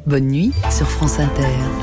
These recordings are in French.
Bonne nuit sur France Inter.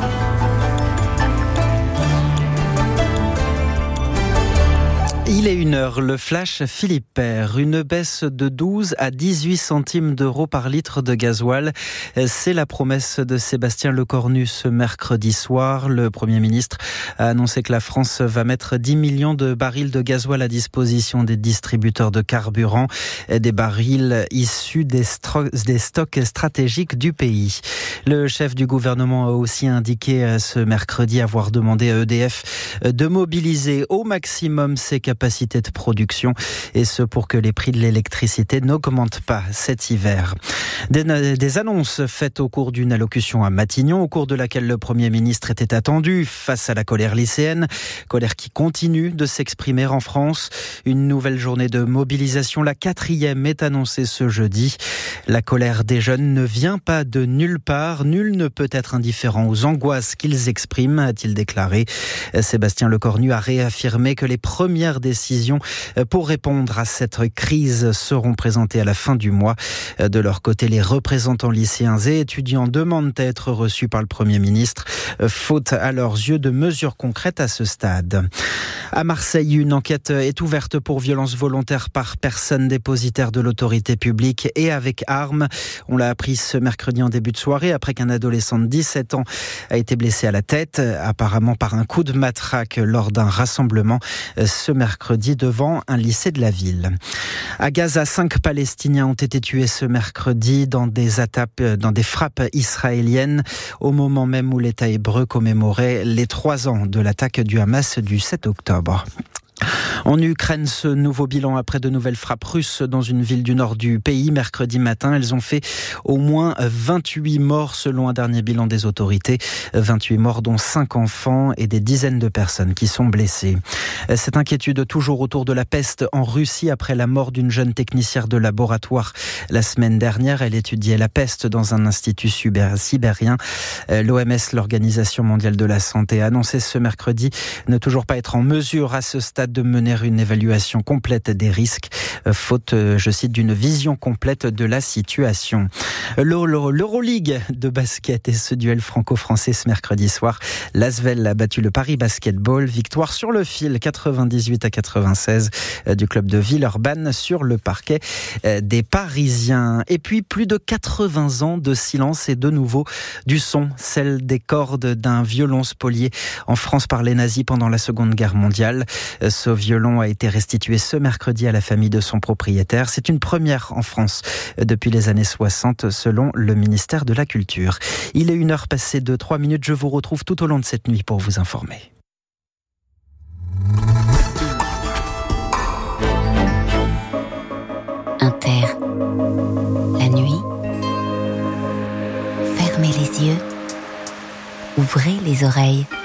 Il est 1h, le flash Philippe Père. Une baisse de 12 à 18 centimes d'euros par litre de gasoil. C'est la promesse de Sébastien Lecornu ce mercredi soir. Le Premier ministre a annoncé que la France va mettre 10 millions de barils de gasoil à disposition des distributeurs de carburant, des barils issus des stocks stratégiques du pays. Le chef du gouvernement a aussi indiqué ce mercredi avoir demandé à EDF de mobiliser au maximum ses capacités de production, et ce pour que les prix de l'électricité n'augmentent pas cet hiver. Des annonces faites au cours d'une allocution à Matignon, au cours de laquelle le Premier ministre était attendu face à la colère lycéenne, colère qui continue de s'exprimer en France. Une nouvelle journée de mobilisation, la 4e, est annoncée ce jeudi. La colère des jeunes ne vient pas de nulle part. Nul ne peut être indifférent aux angoisses qu'ils expriment, a-t-il déclaré. Sébastien Lecornu a réaffirmé que les premières décisions pour répondre à cette crise seront présentées à la fin du mois. De leur côté, les représentants lycéens et étudiants demandent à être reçus par le Premier ministre, faute à leurs yeux de mesures concrètes à ce stade. À Marseille, une enquête est ouverte pour violences volontaires par personne dépositaire de l'autorité publique et avec arme. On l'a appris ce mercredi en début de soirée, après qu'un adolescent de 17 ans a été blessé à la tête, apparemment par un coup de matraque lors d'un rassemblement ce mercredi devant un lycée de la ville. À Gaza, 5 Palestiniens ont été tués ce mercredi dans des frappes israéliennes, au moment même où l'État hébreu commémorait les 3 ans de l'attaque du Hamas du 7 octobre. En Ukraine, ce nouveau bilan après de nouvelles frappes russes dans une ville du nord du pays mercredi matin. Elles ont fait au moins 28 morts selon un dernier bilan des autorités. 28 morts dont 5 enfants et des dizaines de personnes qui sont blessées. Cette inquiétude toujours autour de la peste en Russie après la mort d'une jeune technicienne de laboratoire la semaine dernière. Elle étudiait la peste dans un institut sibérien. L'OMS, l'Organisation mondiale de la santé, a annoncé ce mercredi ne toujours pas être en mesure à ce stade de mener une évaluation complète des risques, faute, je cite, d'une vision complète de la situation. L'Euroleague de basket et ce duel franco-français ce mercredi soir. L'Asvel a battu le Paris Basketball. Victoire sur le fil, 98-96 du club de Villeurbanne sur le parquet des Parisiens. Et puis plus de 80 ans de silence et de nouveau du son, celle des cordes d'un violon spolié en France par les nazis pendant la Seconde Guerre mondiale. Ce violon a été restitué ce mercredi à la famille de son propriétaire. C'est une première en France depuis les années 60, selon le ministère de la Culture. Il est 1h passée de 3 minutes. Je vous retrouve tout au long de cette nuit pour vous informer. Inter. La nuit. Fermez les yeux. Ouvrez les oreilles.